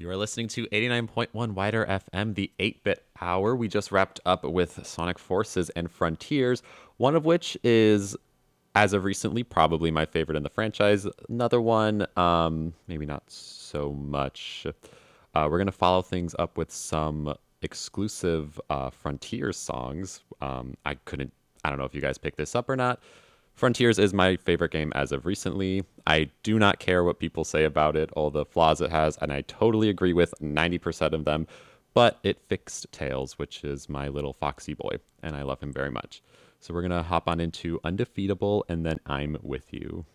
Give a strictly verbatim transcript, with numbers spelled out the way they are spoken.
You are listening to eighty-nine point one Wider F M, the eight-bit hour. We just wrapped up with Sonic Forces and Frontiers, one of which is, as of recently, probably my favorite in the franchise. Another one, um, maybe not so much. Uh, we're going to follow things up with some exclusive uh, Frontiers songs. Um, I couldn't, I don't know if you guys picked this up or not. Frontiers is my favorite game as of recently. I do not care what people say about it, all the flaws it has, and I totally agree with ninety percent of them, but it fixed Tails, which is my little foxy boy, and I love him very much. So we're going to hop on into Undefeatable and then I'm With You.